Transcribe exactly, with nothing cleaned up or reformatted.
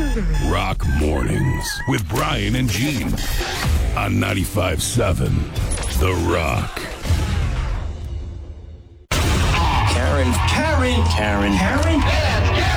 Rock Mornings with Brian and Gene on ninety-five seven The Rock. Karen. Karen. Karen. Karen.